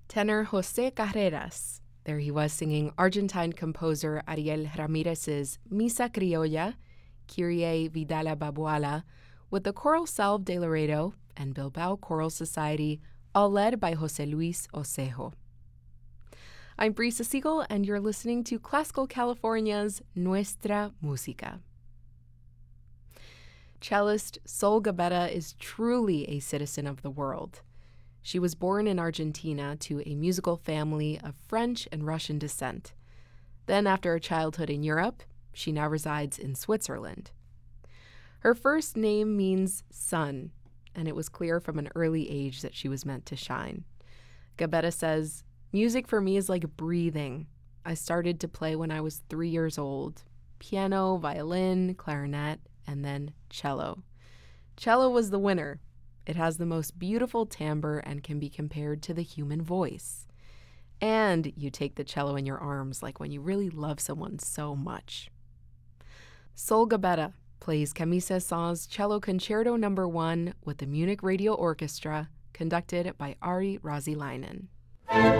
tenor José Carreras. There he was singing Argentine composer Ariel Ramirez's Misa Criolla, Kyrie Vidala Babuala, with the Choral Salve de Laredo and Bilbao Choral Society, all led by José Luis Osejo. I'm Brisa Siegel, and you're listening to Classical California's Nuestra Música. Cellist Sol Gabetta is truly a citizen of the world. She was born in Argentina to a musical family of French and Russian descent. Then, after a childhood in Europe, she now resides in Switzerland. Her first name means sun, and it was clear from an early age that she was meant to shine. Gabetta says, "Music for me is like breathing. I started to play when I was 3 years old. Piano, violin, clarinet, and then cello. Cello was the winner. It has the most beautiful timbre and can be compared to the human voice. And you take the cello in your arms like when you really love someone so much." Sol Gabetta plays Camille Saint-Saëns' Cello Concerto No. 1 with the Munich Radio Orchestra, conducted by Ari Razilainen.